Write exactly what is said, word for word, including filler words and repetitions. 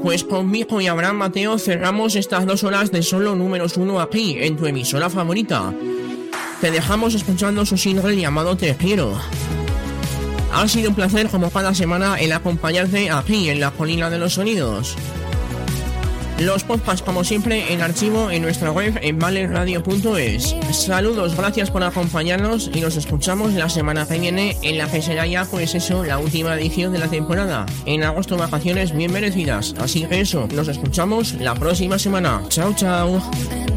Pues con Mijo y Abraham Mateo cerramos estas dos horas de solo números uno aquí, en tu emisora favorita. Te dejamos escuchando su single llamado Te Quiero. Ha sido un placer como cada semana el acompañarte aquí en la colina de los sonidos. Los podcasts como siempre en archivo en nuestra web en vale radio punto es. Saludos, gracias por acompañarnos y nos escuchamos la semana que viene, en la que será ya pues eso, la última edición de la temporada. En agosto vacaciones bien merecidas, así que eso, nos escuchamos la próxima semana. Chao, chao.